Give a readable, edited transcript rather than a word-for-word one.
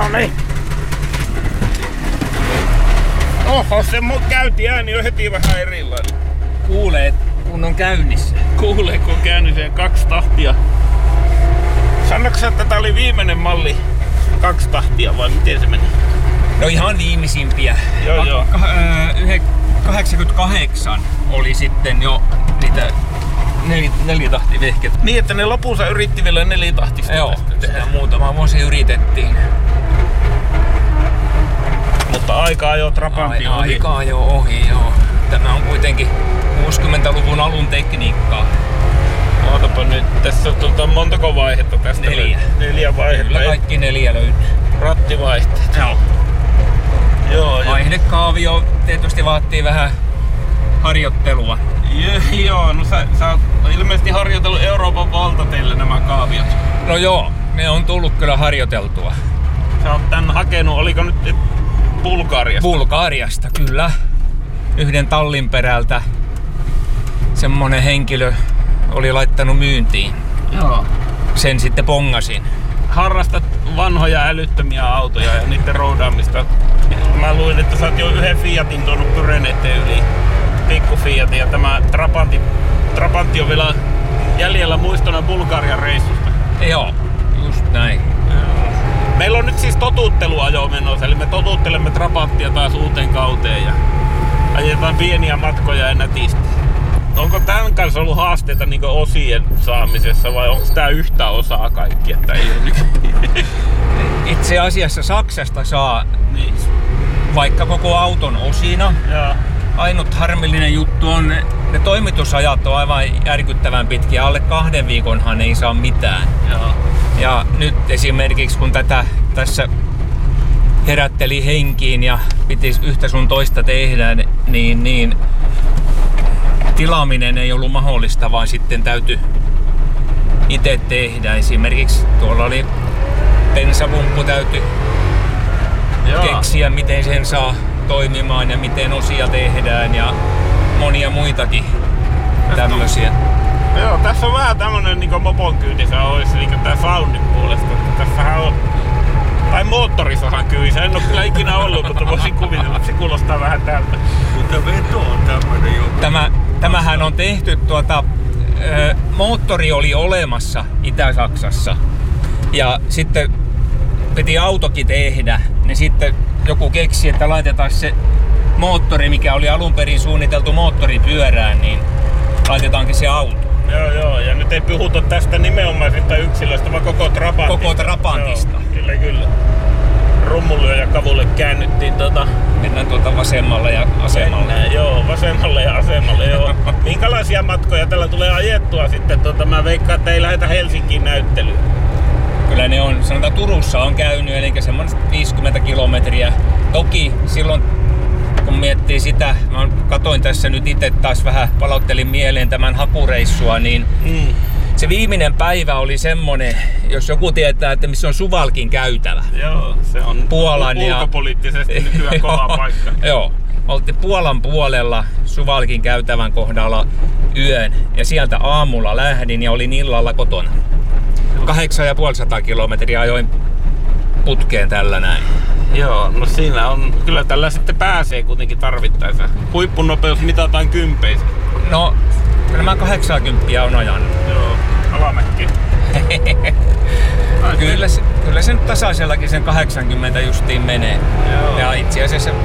Noniin. Oho, se käynti ääni on heti vähän erilainen. Kuulee, kun on käynnissä. Kuulee, kun on käynnissä 2 tahtia. Sanoitko että tää oli viimeinen malli 2 tahtia vai miten se meni? No ihan viimeisimpiä. Joo. 88 oli sitten jo niitä 4-tahtivehket. Niin, että ne lopussa yritti vielä 4-tahtista. Joo, sitä muutama vuosi yritettiin. Mutta aikaa jo Trabantti ohi. Aikaa jo ohi, joo. Tämä on kuitenkin 60-luvun alun tekniikkaa. Ootapa nyt, tässä on montako vaihetta tästä? 4. 4 vaihetta. Kyllä kaikki 4 löytyy. Rattivaihteet. Joo. Joo. Vaihdekaavio tietysti vaatii vähän harjoittelua. Joo, no sä oot ilmeisesti harjoitellut Euroopan valtateille nämä kaaviot. No joo, ne on tullut kyllä harjoiteltua. Sä oot tän hakenut, oliko nyt Bulgariasta? Bulgariasta, kyllä. Yhden tallin perältä semmonen henkilö oli laittanut myyntiin. Joo. Sen sitten pongasin. Harrastat vanhoja älyttömiä autoja ja niiden roudaamista. Mä luin, että sä oot jo yhden Fiatin tuonut Pyreneiden yli. Pikku Fiatin ja tämä Trabantti on vielä jäljellä muistona Bulgarian reissusta. Joo, just näin. Meillä on nyt siis totutteluajo menossa, eli me totuttelemme Trabanttia taas uuteen kauteen ja ajetaan pieniä matkoja ja nätisti. Onko tämän kanssa ollut haasteita niin osien saamisessa vai onko tämä yhtä osaa kaikki? Että ei ole Itse asiassa Saksasta saa niin. Vaikka koko auton osina. Ja. Ainut harmillinen juttu on, ne toimitusajat on aivan järkyttävän pitkiä. Alle 2 viikonhan ei saa mitään. Ja nyt esimerkiksi kun tätä tässä herätteli henkiin ja piti yhtä sun toista tehdä, niin tilaaminen ei ollut mahdollista, vaan sitten täytyi itse tehdä. Esimerkiksi tuolla oli bensapumppu, täytyy keksiä miten sen saa toimimaan ja miten osia tehdään ja monia muitakin tämmösiä. Joo, tässä on vähän tämmönen niinku mopon kyydissä olisi niinku tää soundin puolesta. Tässähän on, tai moottorissahan kyydissä, en oo kyllä ikinä ollut, mutta voisin kuvitella, että se kuulostaa vähän tältä. Mutta veto on tämmönen jo. Tämähän on tehty moottori oli olemassa Itä-Saksassa ja sitten piti autokin tehdä, niin sitten joku keksi, että laitetaan se moottori, mikä oli alun perin suunniteltu moottoripyörään, niin laitetaankin se auto. Joo, ja nyt ei puhuta tästä nimenomaisesta yksilöstä, vaan koko Trabantista. Koko Trabantista. Joo, kyllä. Rummulyö ja kavulle käännyttiin Mennään vasemmalle ja asemalle. Mennään, joo, vasemmalle ja asemalle, joo. Minkälaisia matkoja tällä tulee ajettua sitten? Mä veikkaan, että ei lähdetä Helsinkiin näyttelyyn. Kyllä ne on, sanotaan Turussa on käynyt, eli semmoinen 50 kilometriä. Toki silloin, kun miettii sitä, mä katoin tässä nyt itse taas vähän, palauttelin mieleen tämän hakureissua, niin se viimeinen päivä oli semmonen, jos joku tietää, että missä on Suwałkin käytävä. Joo, se on Puolan ulkopoliittisesti nykyään kova paikka. Joo, oltiin Puolan puolella Suwałkin käytävän kohdalla yön ja sieltä aamulla lähdin ja olin illalla kotona. 850 kilometriä ajoin putkeen tällä näin. Joo, no siinä on, kyllä tällä sitten pääsee kuitenkin tarvittaessa. Huippunopeus mitataan kympeistä. No, kyllä mä 80 on ajanut. Joo, alamäkki. Kyllä se nyt tasaisellakin sen 80 justiin menee. Joo. Ja itse asiassa